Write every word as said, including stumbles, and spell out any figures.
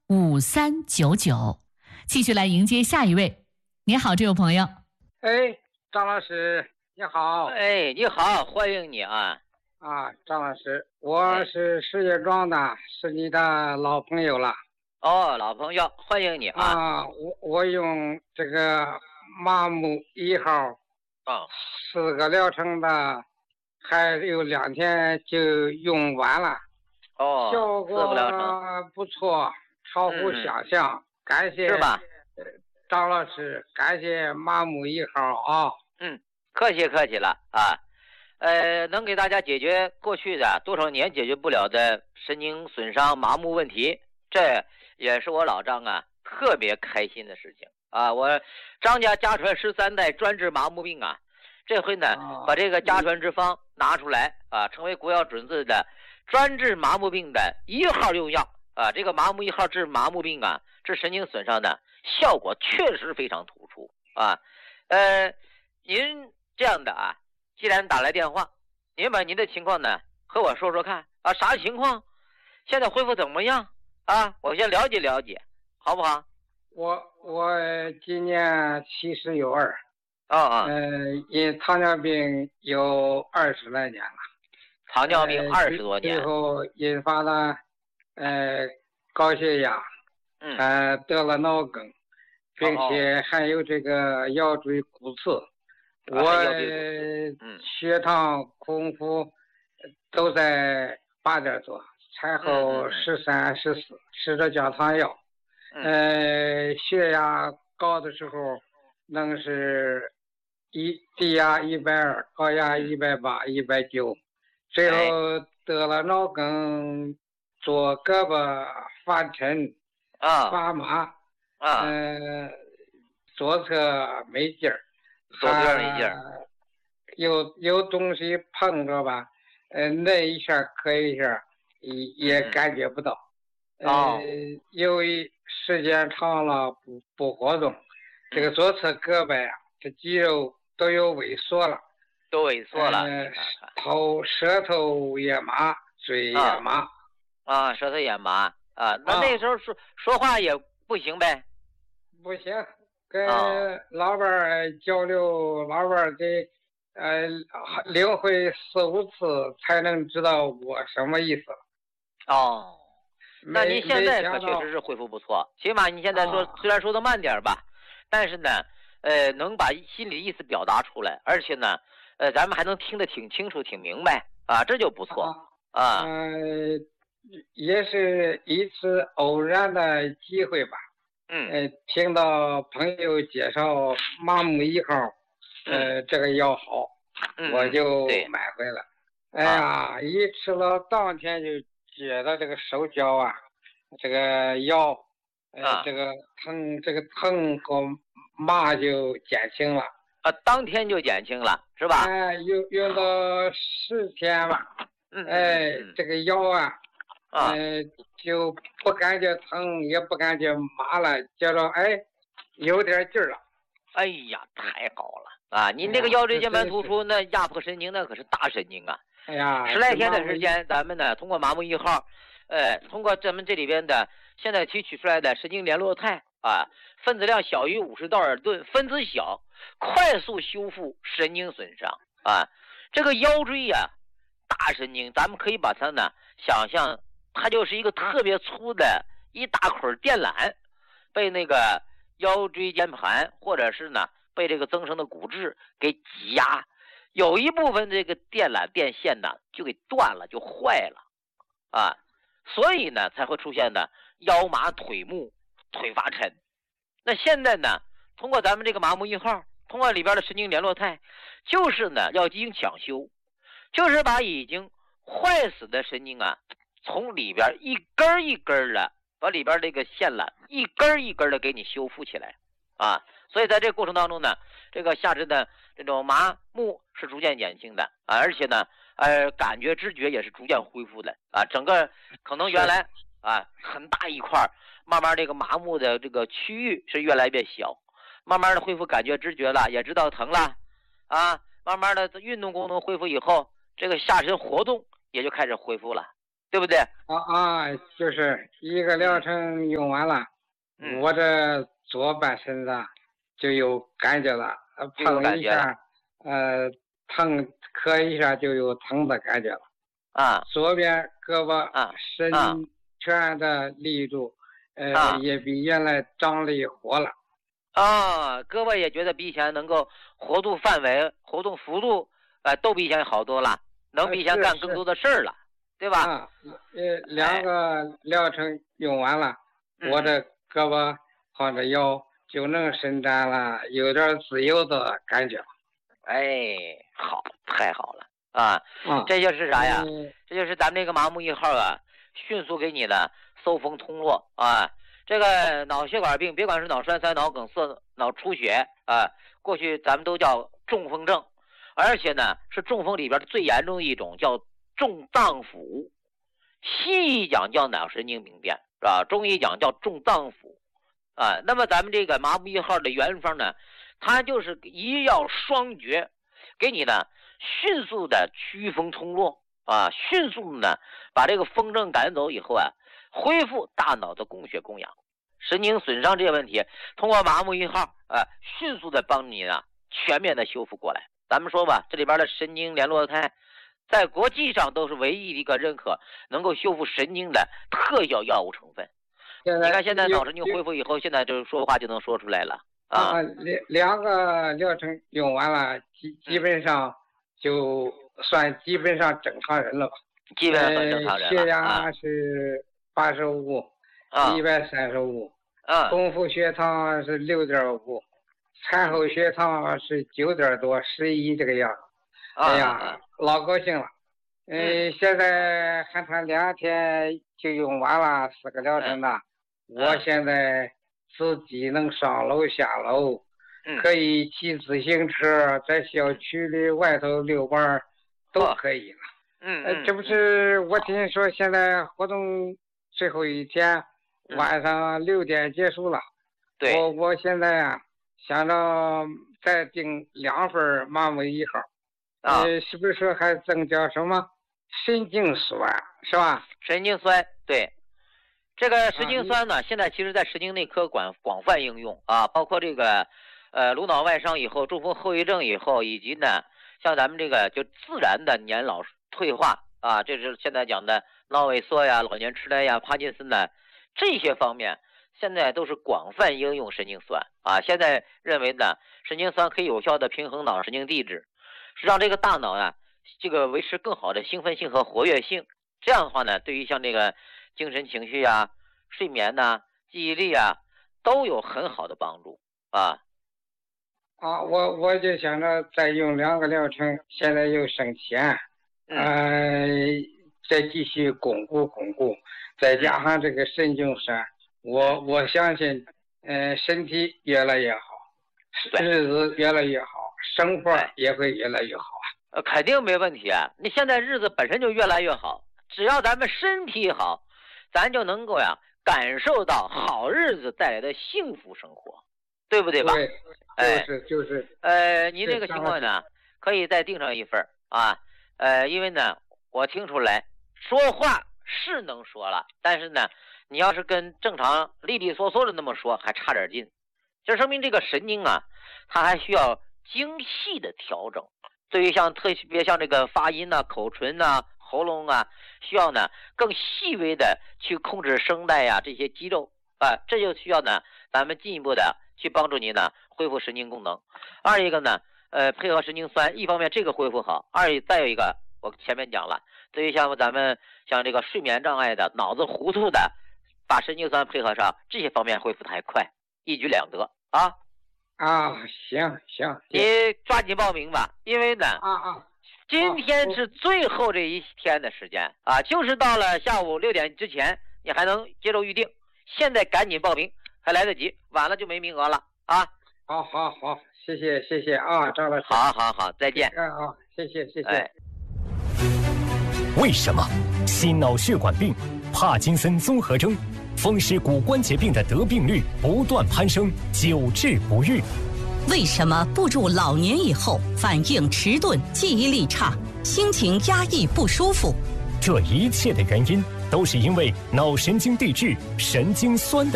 五三九九。继续来迎接下一位。你好，这位朋友。 哎，张老师，你好。 哎，你好，欢迎你啊。 啊，张老师，我是石家庄的，是你的老朋友了。 哦，老朋友，欢迎你啊。 啊，我我用这个麻木一号， 哦， 四个疗程的，还有两天就用完了。 哦， 效果四个疗程不错，超乎想象。嗯、感谢是吧？ 张老师，感谢麻木一号啊。 嗯，客气客气了啊。呃，能给大家解决过去的多少年解决不了的神经损伤、麻木问题，这也是我老张啊特别开心的事情啊！我张家家传十三代专治麻木病啊，这回呢、 哦、 把这个家传之方拿出来啊，成为国药准字的专治麻木病的一号用药啊！这个麻木一号治麻木病啊，治神经损伤的效果确实非常突出啊！呃，您这样的啊。既然打来电话，您把您的情况呢和我说说看啊，啥情况？现在恢复怎么样啊？我先了解了解，好不好？ 我我今年七十有二， 啊啊， 呃，因糖尿病有二十来年了， 糖尿病二十多年， 最后引发了呃高血压， 嗯， 还得了脑梗，并且还有这个腰椎骨刺。我血糖空腹都在八点多，餐后十三、十四，吃着降糖药。呃，血压高的时候能是一低压一百二，高压一百八、一百九，最后得了脑梗，左胳膊发沉啊， 发麻啊， 呃，左侧没劲儿。 左边没劲儿， 有有东西碰着吧，呃，那一下磕一下，也也感觉不到。 哦、 呃，由于时间长了不不活动，这个左侧胳膊呀、啊，这肌肉都有萎缩了， 都萎缩了。 呃，头舌头也麻，嘴也麻。 啊，啊舌头也麻啊，那那时候说、啊、说话也不行呗？ 不行。跟老伴儿交流，老伴儿得呃领会四五次才能知道我什么意思。 哦，那您现在可确实是恢复不错，起码你现在说、啊、虽然说的慢点吧，但是呢，呃，能把心里意思表达出来，而且呢，呃，咱们还能听得挺清楚、挺明白啊，这就不错啊。 嗯、呃，也是一次偶然的机会吧。 嗯， 呃，听到朋友介绍麻木一号，呃， 嗯、 这个药好， 嗯、 我就买回来。哎呀， 啊、 一吃了当天就觉得这个手脚啊，这个腰，呃， 啊、 这个疼，这个疼和麻就减轻了。 啊，当天就减轻了，是吧？ 哎，用用到十天吧。 嗯， 哎， 嗯、 这个腰啊。 啊， 呃，就不感觉疼，也不感觉麻了，觉着哎，有点劲儿了。 哎呀，太好了啊！您这个腰椎间盘突出，那压迫神经那可是大神经啊。 哎呀， 十来天的时间，咱们呢通过麻木一号，呃，通过咱们这里边的现在提取出来的神经联络肽啊，分子量小于五十道尔顿，分子小，快速修复神经损伤啊。这个腰椎呀、啊，大神经，咱们可以把它呢想象。它就是一个特别粗的一大捆电缆，被那个腰椎间盘或者是呢被这个增生的骨质给挤压，有一部分这个电缆电线呢就给断了，就坏了啊，所以呢才会出现呢腰麻腿木腿发沉。那现在呢通过咱们这个麻木一号，通过里边的神经联络肽，就是呢要进行抢修，就是把已经坏死的神经啊从里边一根一根的把里边这个线缆一根一根的给你修复起来啊，所以在这个过程当中呢，这个下肢的这种麻木是逐渐减轻的啊，而且呢，呃，感觉知觉也是逐渐恢复的啊，整个可能原来啊很大一块，慢慢这个麻木的这个区域是越来越小，慢慢的恢复感觉知觉了，也知道疼了啊，慢慢的运动功能恢复以后，这个下身活动也就开始恢复了对不对？ 啊啊，就是一个疗程用完了， 嗯、 我这左半身子就有感觉了，碰一下，呃，疼，磕一下就有疼的感觉了。 啊， 左边胳膊啊伸拳的力度，呃， 啊、 也比原来张力活了。 啊，胳膊也觉得比以前能够活动范围、活动幅度，呃，都比以前好多了，能比以前干更多的事儿了，对吧？ 啊，呃，两个疗程用完了， 哎、 我的胳膊或者腰就能伸展了，有点自由的感觉。 哎，好，太好了啊！ 啊， 这就是啥呀？ 嗯、 这就是咱们这个麻木一号啊，迅速给你的搜风通络啊。这个脑血管病，别管是脑栓塞、脑梗塞、脑出血啊，过去咱们都叫中风症，而且呢是中风里边最严重的一种，叫重脏腑。西医讲叫脑神经病变，是吧？中医讲叫重脏腑啊。那么咱们这个麻木一号的原方呢，它就是一药双绝，给你呢迅速的祛风通络啊，迅速的呢把这个风症赶走以后啊，恢复大脑的供血供氧。神经损伤这些问题，通过麻木一号啊，迅速的帮你呢全面的修复过来。咱们说吧，这里边的神经联络肽，在国际上都是唯一的一个认可能够修复神经的特效药物成分。你看现在脑神经恢复以后，现在就说话就能说出来了啊。 啊，两两个疗程用完了，基基本上就算基本上正常人了吧？ 基本上算正常人了。 血压是八十五。 啊， 一百三十五， 啊， 空腹血糖是六点五，产后血糖是九点多，十一这个样子。哎呀， 啊、 老高兴了。嗯，现在还谈两天就用完了四个疗程的， 嗯、 我现在自己能上楼下楼， 嗯、 可以骑自行车在小区里外头遛弯都可以了。 嗯， 呃，这不是我听说现在活动最后一天。晚上六点结束了， 对， 我我现在啊想着再订两份麻木一号， 啊， 呃，是不是还增加什么神经酸是吧？ 神经酸，对，这个神经酸呢，啊、现在其实在神经内科广广泛应用啊，包括这个呃颅脑外伤以后、中风后遗症以后，以及呢像咱们这个就自然的年老退化啊，这是现在讲的脑萎缩呀、老年痴呆呀、帕金森呢。这些方面现在都是广泛应用神经酸啊。现在认为呢，神经酸可以有效的平衡脑神经递质，是让这个大脑呢，这个维持更好的兴奋性和活跃性。这样的话呢，对于像这个精神情绪啊、睡眠呐、啊、记忆力啊，都有很好的帮助啊。 啊，我我就想着再用两个疗程，现在又省钱， 嗯、 呃，再继续巩固巩固。再加上这个神经酸，我我相信，嗯、呃，身体越来越好，日子越来越好，生活也会越来越好啊。 呃，肯定没问题啊！你现在日子本身就越来越好，只要咱们身体好，咱就能够呀感受到好日子带来的幸福生活，对不对吧？ 对， 哎， 就是就是。 呃，您这个情况呢，可以再订上一份啊。呃，因为呢，我听出来说话。是能说了，但是呢，你要是跟正常利利索索的那么说，还差点劲。这说明这个神经啊，它还需要精细的调整。对于像特别像这个发音呐、啊、口唇呐、啊、喉咙啊，需要呢更细微的去控制声带呀、啊、这些肌肉啊，这就需要呢咱们进一步的去帮助您呢恢复神经功能。二一个呢，呃，配合神经酸，一方面这个恢复好，二再有一个我前面讲了。对于像咱们像这个睡眠障碍的、脑子糊涂的，把神经酸配合上，这些方面恢复的还快，一举两得啊！ 啊，行行， 你抓紧报名吧，因为呢， 啊啊， 今天是最后这一天的时间啊，就是到了下午六点之前，你还能接受预定，现在赶紧报名，还来得及，晚了就没名额了啊！ 好，好，好，谢谢，谢谢啊，张老师， 好好好，再见。 啊啊，谢谢，谢谢。 哎为什么心脑血管病、帕金森综合征、风湿骨关节病的得病率不断攀升，久治不愈？ 为什么步入老年以后反应迟钝、记忆力差、心情压抑不舒服？ 这一切的原因都是因为脑神经递质神经酸的